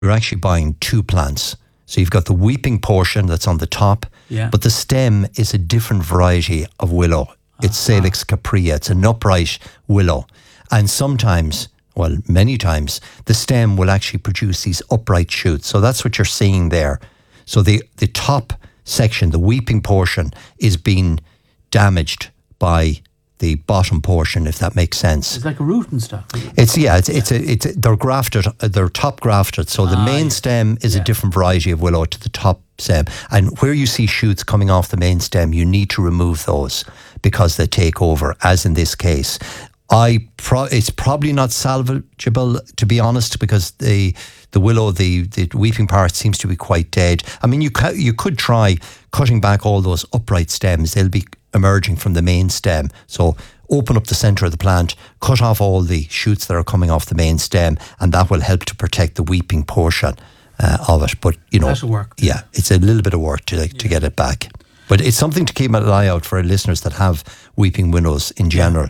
you're actually buying two plants. So you've got the weeping portion that's on the top, but the stem is a different variety of willow. It's Salix caprea. It's an upright willow. And sometimes, well, many times, the stem will actually produce these upright shoots. So that's what you're seeing there. So the top section, the weeping portion, is being damaged by the bottom portion, if that makes sense. It's like a root and stuff. They're grafted, they're top grafted. So the main stem is a different variety of willow to the top stem. And where you see shoots coming off the main stem, you need to remove those because they take over, as in this case. It's probably not salvageable, to be honest, because the willow, the weeping part seems to be quite dead. I mean, you could try cutting back all those upright stems. They'll be emerging from the main stem. So open up the centre of the plant, cut off all the shoots that are coming off the main stem, and that will help to protect the weeping portion of it. But, that'll work. Yeah, it's a little bit of work to get it back. But it's something to keep an eye out for listeners that have weeping willows in general.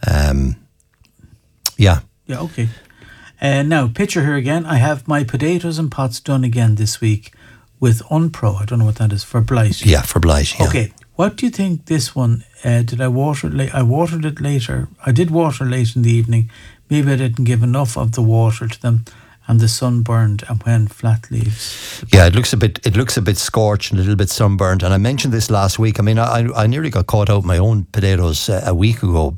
Okay. Now, picture here again. I have my potatoes and pots done again this week with Unpro. I don't know what that is, for blight. Yeah, for blight, yeah. Okay. What do you think this one, did I water it late? I watered it later. I did water late in the evening. Maybe I didn't give enough of the water to them, and the sun burned and went flat leaves. Yeah, it looks a bit scorched and a little bit sunburned. And I mentioned this last week. I mean, I nearly got caught out my own potatoes a week ago.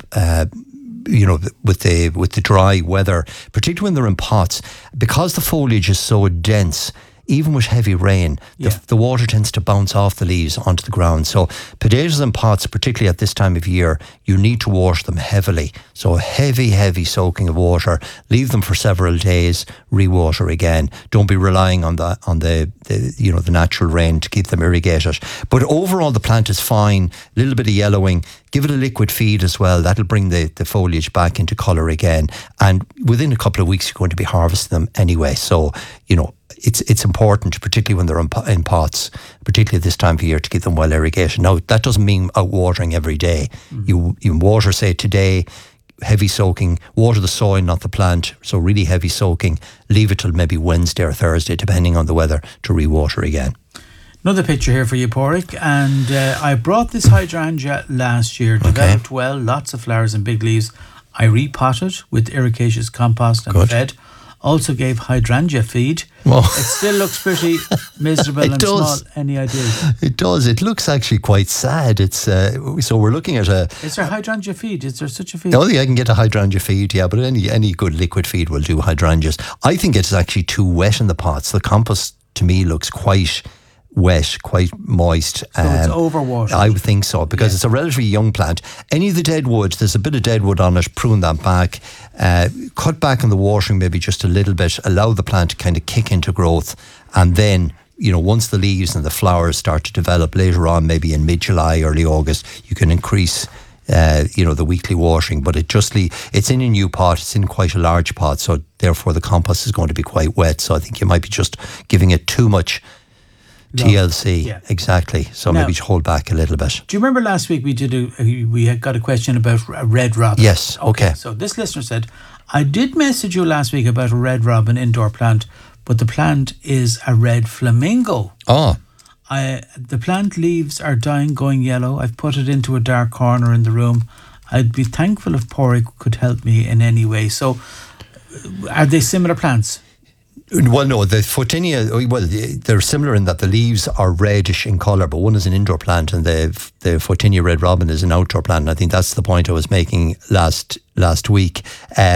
With the dry weather, particularly when they're in pots, because the foliage is so dense. Even with heavy rain, the water tends to bounce off the leaves onto the ground. So potatoes in pots, particularly at this time of year, you need to wash them heavily. So heavy soaking of water. Leave them for several days. Rewater again. Don't be relying on the natural rain to keep them irrigated. But overall, the plant is fine. A little bit of yellowing. Give it a liquid feed as well. That'll bring the foliage back into colour again. And within a couple of weeks, you're going to be harvesting them anyway. So it's important, particularly when they're in pots, particularly this time of year, to keep them well irrigated. Now, that doesn't mean out watering every day. You water, say, today, heavy soaking, water the soil, not the plant, so really heavy soaking, leave it till maybe Wednesday or Thursday, depending on the weather, to rewater again. Another picture here for you, Pádraig, and I brought this hydrangea last year, developed well, lots of flowers and big leaves. I repotted with ericaceous compost and fed. Also gave hydrangea feed. It still looks pretty miserable and small. Any ideas? It does. It looks actually quite sad. It's so we're looking at a. Is there hydrangea feed? Is there such a feed? Oh, yeah, I can get a hydrangea feed. Yeah, but any good liquid feed will do hydrangeas. I think it's actually too wet in the pots. The compost to me looks quite wet, quite moist. So it's overwatered? I would think so, because it's a relatively young plant. Any of the dead wood, there's a bit of dead wood on it, prune that back, cut back on the watering maybe just a little bit, allow the plant to kind of kick into growth, and then, once the leaves and the flowers start to develop later on, maybe in mid-July, early August, you can increase the weekly watering. But it's in a new pot, it's in quite a large pot, so therefore the compost is going to be quite wet. So I think you might be just giving it too much TLC, exactly. So now, maybe hold back a little bit. Do you remember last week we had got a question about a red robin? Yes, okay. So this listener said, I did message you last week about a red robin indoor plant, but the plant is a red flamingo. Oh. The plant leaves are dying, going yellow. I've put it into a dark corner in the room. I'd be thankful if Pádraig could help me in any way. So are they similar plants? Well, no, the Photinia, they're similar in that the leaves are reddish in colour, but one is an indoor plant and the Photinia red robin is an outdoor plant. And I think that's the point I was making last week.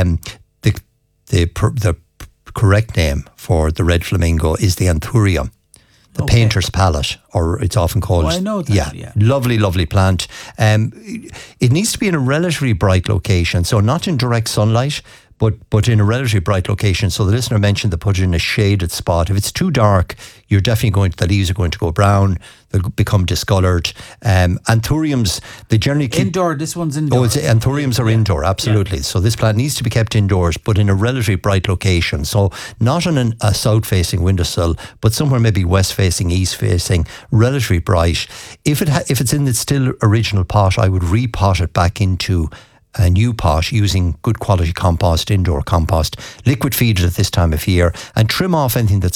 The correct name for the red flamingo is the Anthurium, the painter's palette, or it's often called. Oh, I know that, yeah. Lovely plant. It needs to be in a relatively bright location, so not in direct sunlight, but in a relatively bright location. So the listener mentioned they put it in a shaded spot. If it's too dark, you're definitely the leaves are going to go brown. They'll become discoloured. Anthuriums, they generally keep... Indoor, this one's indoor. Anthuriums are indoor, absolutely. Yeah. So this plant needs to be kept indoors, but in a relatively bright location. So not on a south-facing windowsill, but somewhere maybe west-facing, east-facing, relatively bright. If it's in the still original pot, I would repot it back into a new pot using good quality compost, indoor compost, liquid feed it at this time of year, and trim off anything that's